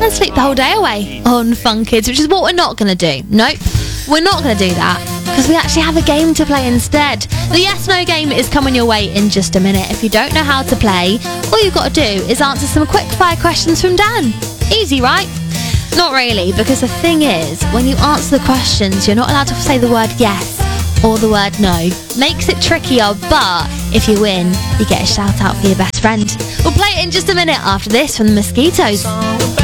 and sleep the whole day away on Fun Kids, which is what we're not going to do. Nope, we're not going to do that, because we actually have a game to play instead. The Yes No game is coming your way in just a minute. If you don't know how to play, all you've got to do is answer some quick fire questions from Dan. Easy, right? Not really, because the thing is, when you answer the questions, you're not allowed to say the word yes or the word no. Makes it trickier, but if you win, you get a shout out for your best friend. We'll play it in just a minute after this from the Mosquitoes.